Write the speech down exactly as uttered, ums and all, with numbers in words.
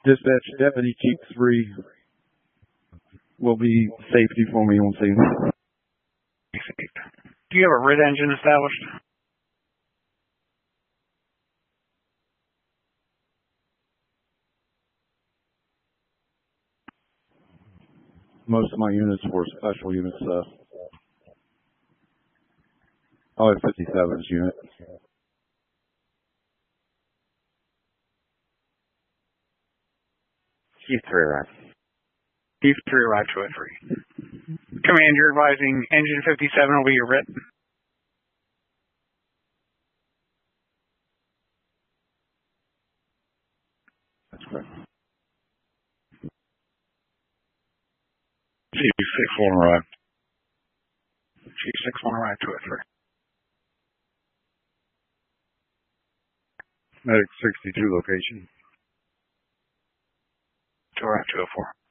Dispatch Deputy Chief three will be safety for me on scene. Do you have a R I D engine established? Most of my units were special units. Uh, oh, fifty-seven's unit. Chief three, right. Chief three, right to it three. Command, you're advising engine fifty-seven will be your R I D. That's correct. Chief six one arrive. Chief six one arrive to it three. Medic sixty-two location. To arrive to oh four.